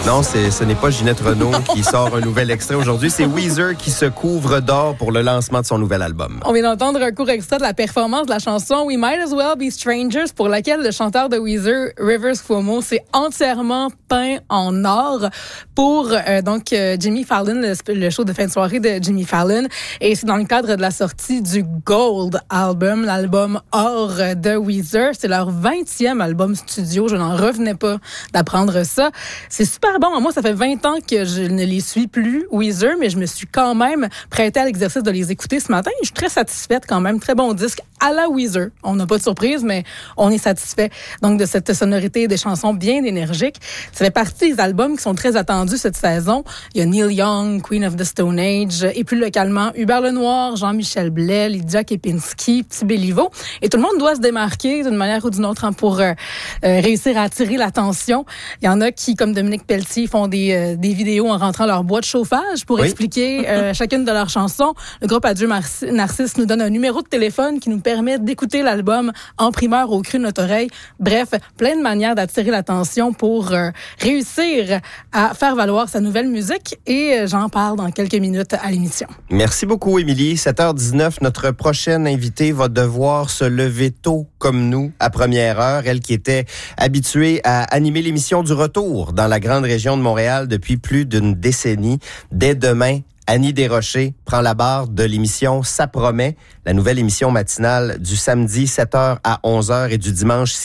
Non, ce n'est pas Ginette Renault qui sort un nouvel extrait aujourd'hui. C'est Weezer qui se couvre d'or pour le lancement de son nouvel album. On vient d'entendre un court extrait de la performance de la chanson We Might As Well Be Strangers, pour laquelle le chanteur de Weezer, Rivers Cuomo, s'est entièrement peint en or pour Jimmy Fallon, le show de fin de soirée de Jimmy Fallon. Et c'est dans le cadre de la sortie du Gold Album, l'album or de Weezer. C'est leur 20e album studio. Je n'en revenais pas d'apprendre ça. C'est super bon. Moi, ça fait 20 ans que je ne les suis plus, Weezer, mais je me suis quand même prêtée à l'exercice de les écouter ce matin. Je suis très satisfaite quand même. Très bon disque à la Weezer. On n'a pas de surprise, mais on est satisfait donc de cette sonorité des chansons bien énergiques. Ça fait partie des albums qui sont très attendus cette saison. Il y a Neil Young, Queen of the Stone Age, et plus localement, Hubert Lenoir, Jean-Michel Blais, Lydia Kepinski, Petit Béliveau. Et tout le monde doit se démarquer d'une manière ou d'une autre pour réussir à attirer l'attention. Il y en a qui, comme Dominique Pelletier, font des vidéos en rentrant leur boîte de chauffage pour expliquer chacune de leurs chansons. Le groupe Adieu Narcisse nous donne un numéro de téléphone qui nous permet d'écouter l'album en primeur au cru de notre oreille. Bref, plein de manières d'attirer l'attention pour réussir à faire valoir sa nouvelle musique, et j'en parle dans quelques minutes à l'émission. Merci beaucoup, Émilie. 7h19, notre prochaine invitée va devoir se lever tôt comme nous à première heure. Elle qui était habituée à animer l'émission du Retour dans la grande région de Montréal depuis plus d'une décennie. Dès demain, Annie Desrochers prend la barre de l'émission Ça promet, la nouvelle émission matinale du samedi 7h à 11h et du dimanche